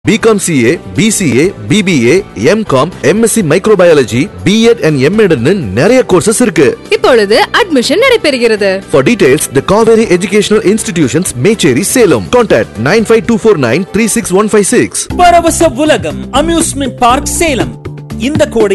BCom CA, BCA, BBA, MCom, MSc Microbiology, B.Ed and M.Ed ன்னு நிறைய courses இருக்கு. இப்பொழுது அட்மிஷன் நடைபெறுகிறது. For details, the Kaveri Educational Institutions, Mecheri, Salem. Contact 95249 36156. பரவச உலகம் அம்யூஸ்மெண்ட் பார்க் சேலம். இந்த கோடை